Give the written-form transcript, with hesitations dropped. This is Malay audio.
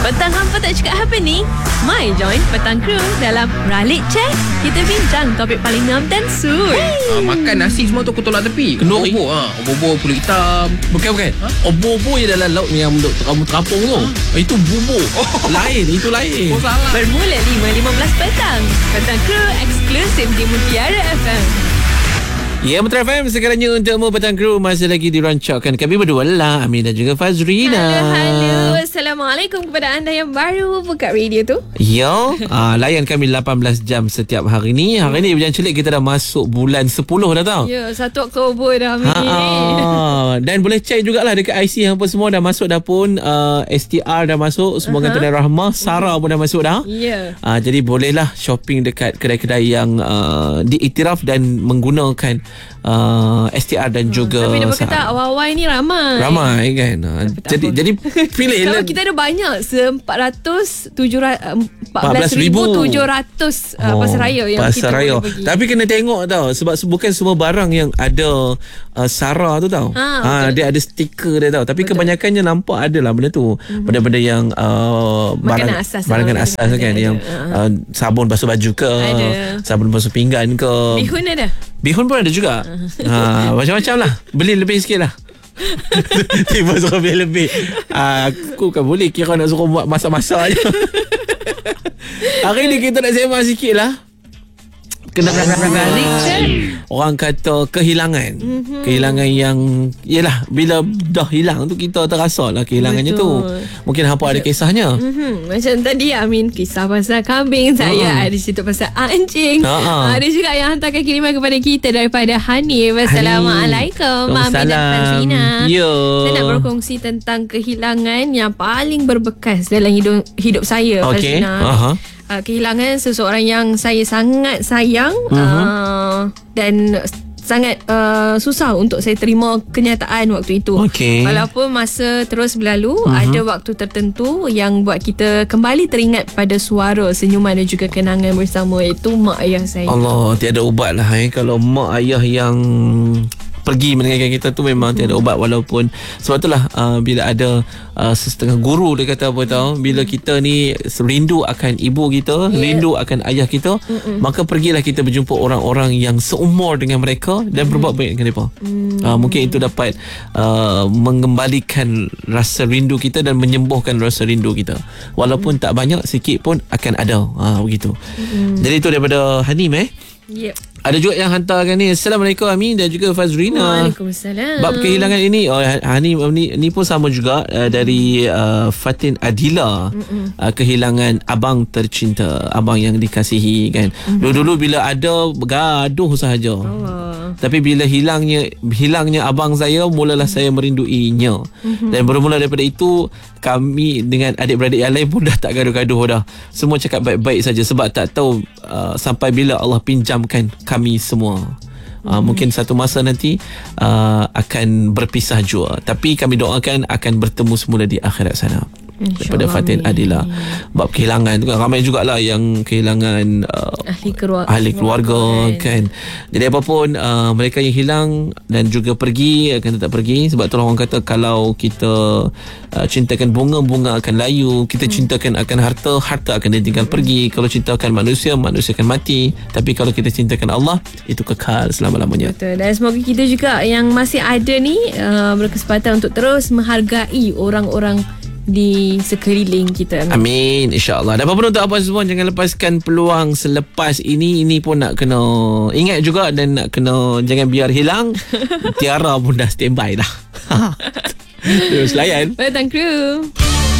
Petang hampa tak cakap apa ni? My join Petang Crew dalam Ralik Check. Kita bincang topik paling ngam dan suit. Makan nasi semua tu aku tolak tepi. Kenduri. Obor kulit hitam. Bukan. Obor-obor je dalam laut yang untuk kamu terapung tu. Itu bubur. Itu lain. Oh, salah. Bermula 5.15 petang. Petang Crew eksklusif di Mutiara FM. Ya, Mutiara FM sekarangnya untukmu Petang Crew masih lagi dirancangkan kami berdua lah, Amin dan juga Fazrina. Halo. Assalamualaikum kepada anda yang baru buka radio tu. Ya, layan kami 18 jam setiap hari ni. Hari ni Bincang Celik kita dah masuk bulan 10 dah tau. Ya, 1 Oktober dah ni. Dan boleh check jugalah dekat IC hampa semua dah masuk dah pun. STR dah masuk, semua kata Rahmah, Sarah pun dah masuk dah. Ya. Jadi bolehlah shopping dekat kedai-kedai yang diiktiraf dan menggunakan STR dan juga Tapi dia berkata awal-awal ni ramai kan. Jadi pilih kalau kita ada banyak 14,700 pasaraya yang kita pasaraya. boleh pergi. Tapi kena tengok tau, sebab bukan semua barang yang ada Sarah tu tau. Dia ada stiker dia tau. Tapi kebanyakannya nampak ada lah benda tu. Benda-benda yang Makanan asas barangan asas kan, ada. yang sabun basuh baju ke, sabun basuh pinggan ke. Bihun ada. Bihun pun ada juga. Macam-macam lah. Beli lebih sikit lah. Tiba suruh beli lebih. Aku kan boleh kira nak suruh buat masak-masak je. Hari ni kita nak sembang sikit lah. Kena orang kata kehilangan. Kehilangan yang yelah, bila dah hilang tu kita terasa lah kehilangannya. Betul. Tu mungkin hampa ada kisahnya. Macam tadi Amin kisah pasal kambing, saya ada cerita pasal anjing. Ada juga yang hantarkan kiriman kepada kita daripada Hanif. Assalamualaikum Amin dan Fazrina. Saya nak berkongsi tentang kehilangan yang paling berbekas dalam hidup saya, Fazrina. Kehilangan seseorang yang saya sangat sayang, dan sangat susah untuk saya terima kenyataan waktu itu. Walaupun masa terus berlalu, ada waktu tertentu yang buat kita kembali teringat pada suara, senyuman dan juga kenangan bersama, iaitu mak ayah saya. Allah, tiada ubat lah kalau mak ayah yang pergi meninggalkan kita tu memang tiada ubat. Walaupun sebab itulah bila ada setengah guru dia kata apa tahu, bila kita ni rindu akan ibu kita, rindu akan ayah kita, maka pergilah kita berjumpa orang-orang yang seumur dengan mereka dan berbuat baik dengan mereka. Mungkin itu dapat mengembalikan rasa rindu kita dan menyembuhkan rasa rindu kita. Walaupun tak banyak, sikit pun akan ada. Begitu. Jadi itu daripada Hanim. Ada juga yang hantarkan ni. Assalamualaikum Amin dan juga Fazrina. Waalaikumsalam. Bab kehilangan ini, Hanim ni pun sama juga, dari Fatin Adila. Kehilangan abang tercinta, abang yang dikasihi kan. Dulu bila ada bergaduh sahaja. Tapi bila hilangnya abang saya, mulalah saya merinduinya. Dan bermula daripada itu, kami dengan adik-beradik yang lain pun dah tak gaduh-gaduh dah. Semua cakap baik-baik saja, sebab tak tahu sampai bila Allah pinjamkan kami semua. Mungkin satu masa nanti akan berpisah jua, tapi kami doakan akan bertemu semula di akhirat sana. Daripada Fatin Adila. Bab kehilangan tu kan, ramai jugalah yang kehilangan ahli keluarga kan. Jadi apapun mereka yang hilang dan juga pergi akan tetap pergi. Sebab tu orang kata kalau kita cintakan bunga akan layu. Kita cintakan akan harta akan ditinggal pergi. Kalau cintakan manusia akan mati. Tapi kalau kita cintakan Allah, itu kekal selama-lamanya. Betul. Dan semoga kita juga yang masih ada ni berkesempatan untuk terus menghargai orang-orang di sekeliling kita. Amin, insya-Allah. Dan apa-apa untuk apa semua, jangan lepaskan peluang selepas ini. Ini pun nak kena ingat juga, dan nak kena jangan biar hilang. Tiara pun dah standby dah. Terus layan Petang Crew.